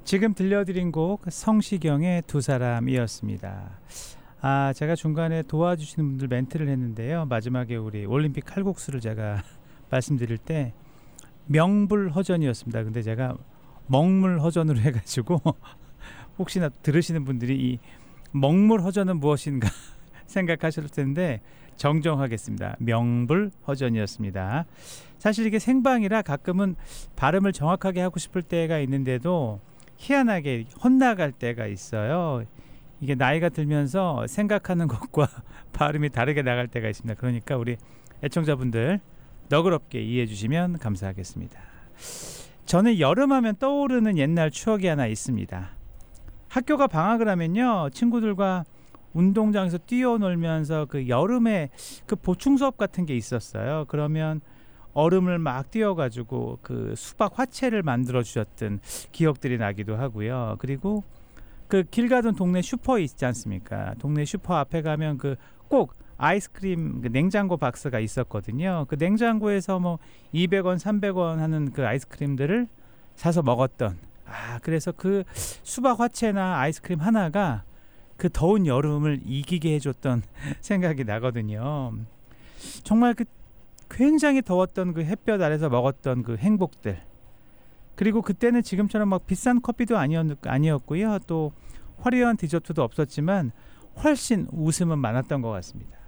지금 들려드린 곡 성시경의 두 사람이었습니다. 제가 중간에 도와주시는 분들 멘트를 했는데요. 마지막에 우리 올림픽 칼국수를 제가 말씀드릴 때 명불허전이었습니다. 근데 제가 먹물허전으로 해가지고 혹시나 들으시는 분들이 이 먹물허전은 무엇인가 생각하실 텐데 정정하겠습니다. 명불허전이었습니다. 사실 이게 생방이라 가끔은 발음을 정확하게 하고 싶을 때가 있는데도 희한하게 헛나갈 때가 있어요. 이게 나이가 들면서 생각하는 것과 발음이 다르게 나갈 때가 있습니다. 그러니까 우리 애청자분들 너그럽게 이해해 주시면 감사하겠습니다. 저는 여름하면 떠오르는 옛날 추억이 하나 있습니다. 학교가 방학을 하면요, 친구들과 운동장에서 뛰어놀면서 그 여름에 그 보충 수업 같은 게 있었어요. 그러면 얼음을 막 띄워가지고 그 수박 화채를 만들어 주셨던 기억들이 나기도 하고요. 그리고 그 길 가던 동네 슈퍼 있지 않습니까? 동네 슈퍼 앞에 가면 그 꼭 아이스크림 그 냉장고 박스가 있었거든요. 그 냉장고에서 뭐 200원, 300원 하는 그 아이스크림들을 사서 먹었던, 그래서 그 수박 화채나 아이스크림 하나가 그 더운 여름을 이기게 해줬던 생각이 나거든요. 정말 그 굉장히 더웠던 그 햇볕 아래서 먹었던 그 행복들, 그리고 그때는 지금처럼 막 비싼 커피도 아니었고요, 또 화려한 디저트도 없었지만 훨씬 웃음은 많았던 것 같습니다.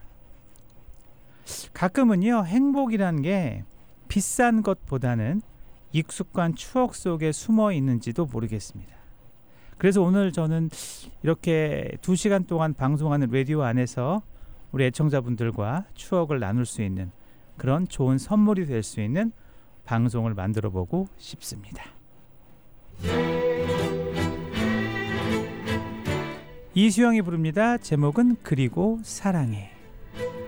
가끔은요, 행복이란 게 비싼 것보다는 익숙한 추억 속에 숨어 있는지도 모르겠습니다. 그래서 오늘 저는 이렇게 2시간 동안 방송하는 라디오 안에서 우리 애청자분들과 추억을 나눌 수 있는 그런 좋은 선물이 될 수 있는 방송을 만들어 보고 싶습니다. 이수영이 부릅니다. 제목은 그리고 사랑해.